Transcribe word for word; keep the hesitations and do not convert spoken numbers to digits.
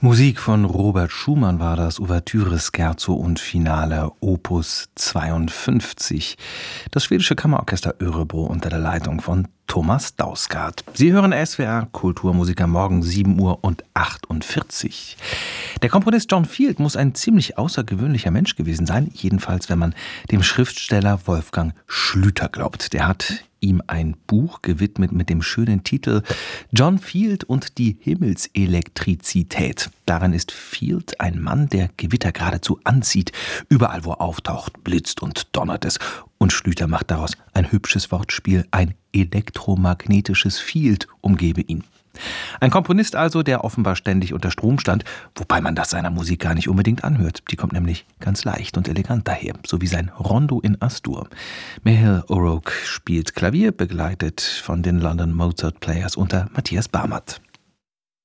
Musik von Robert Schumann war das, Ouvertüre, Scherzo und Finale Opus zweiundfünfzig. Das schwedische Kammerorchester Örebro unter der Leitung von Thomas Dausgaard. Sie hören S W R Kulturmusik am Morgen sieben Uhr und achtundvierzig. Der Komponist John Field muss ein ziemlich außergewöhnlicher Mensch gewesen sein, jedenfalls wenn man dem Schriftsteller Wolfgang Schlüter glaubt. Der hat ihm ein Buch gewidmet mit dem schönen Titel John Field und die Himmelselektrizität. Darin ist Field ein Mann, der Gewitter geradezu anzieht. Überall, wo er auftaucht, blitzt und donnert es. Und Schlüter macht daraus ein hübsches Wortspiel. Ein elektromagnetisches Field umgebe ihn. Ein Komponist also, der offenbar ständig unter Strom stand, wobei man das seiner Musik gar nicht unbedingt anhört. Die kommt nämlich ganz leicht und elegant daher, so wie sein Rondo in As-Dur. Michael O'Rourke spielt Klavier, begleitet von den London Mozart Players unter Matthias Barmert.